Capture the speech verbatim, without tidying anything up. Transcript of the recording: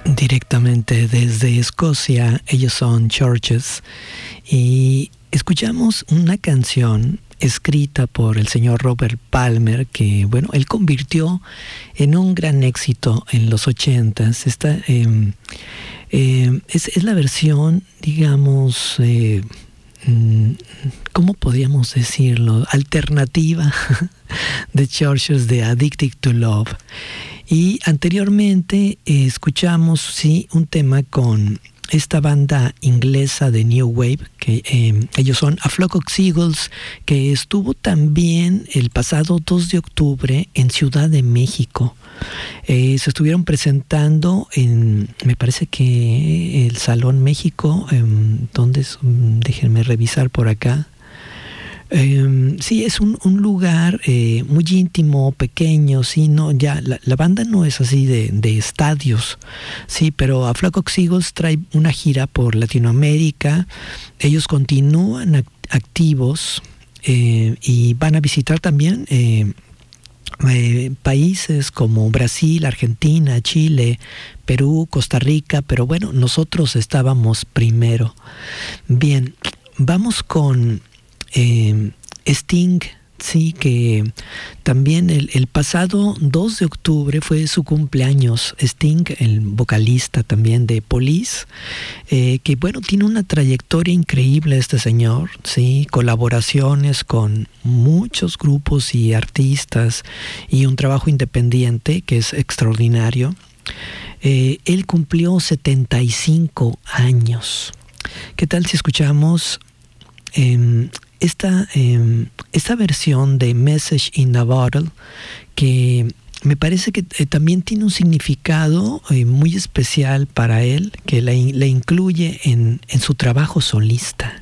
Directamente desde Escocia. Ellos son Churches y escuchamos una canción escrita por el señor Robert Palmer que, bueno, él convirtió en un gran éxito en los ochentas. Esta eh, eh, es, es la versión, digamos, eh, ¿cómo podríamos decirlo? Alternativa de Churches de Addicted to Love. Y anteriormente eh, escuchamos, sí, un tema con esta banda inglesa de New Wave, que eh, ellos son A Flock of Seagulls, que estuvo también el pasado dos de octubre en Ciudad de México. Eh, se estuvieron presentando en, me parece que el Salón México, eh, ¿dónde es? Déjenme revisar por acá. Eh, sí, es un, un lugar eh, muy íntimo, pequeño, sí, no, ya, la, la banda no es así de, de estadios, sí, pero A Flock of Seagulls trae una gira por Latinoamérica. Ellos continúan act- activos eh, y van a visitar también eh, eh, países como Brasil, Argentina, Chile, Perú, Costa Rica, pero bueno, nosotros estábamos primero. Bien, vamos con Eh, Sting, sí, que también el, el pasado dos de octubre fue su cumpleaños. Sting, el vocalista también de Police, eh, que bueno, tiene una trayectoria increíble este señor, sí, colaboraciones con muchos grupos y artistas y un trabajo independiente que es extraordinario. Eh, él cumplió setenta y cinco años. ¿Qué tal si escuchamos Eh, esta, eh, esta versión de Message in a Bottle, que me parece que eh, también tiene un significado eh, muy especial para él, que la, la incluye en, en su trabajo solista?